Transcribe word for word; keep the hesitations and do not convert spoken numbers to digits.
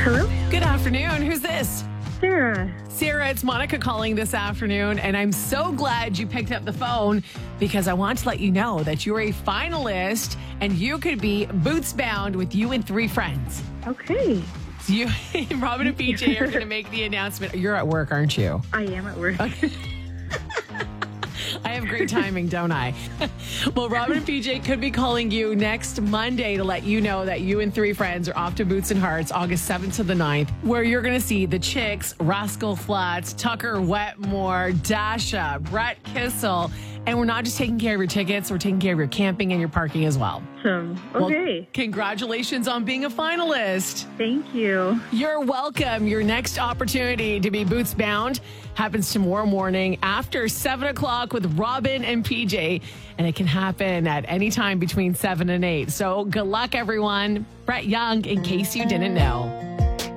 Hello? Good afternoon. Who's this? Sarah. Sarah, it's Monica calling this afternoon, and I'm so glad you picked up the phone because I want to let you know that you're a finalist and you could be boots bound with you and three friends. Okay. So you, Robin and P J are going to make the announcement. You're at work, aren't you? I am at work. I have great timing, don't I? Well, Robin and P J could be calling you next Monday to let you know that you and three friends are off to Boots and Hearts August seventh to the ninth, where you're going to see the Chicks, Rascal Flatts, Tucker Wetmore, Dasha, Brett Kissel. And we're not just taking care of your tickets, we're taking care of your camping and your parking as well. Awesome. Okay. Well, congratulations on being a finalist. Thank you. You're welcome. Your next opportunity to be boots bound happens tomorrow morning after seven o'clock with Robin and P J. And it can happen at any time between seven and eight. So good luck, everyone. Brett Young, in case you didn't know.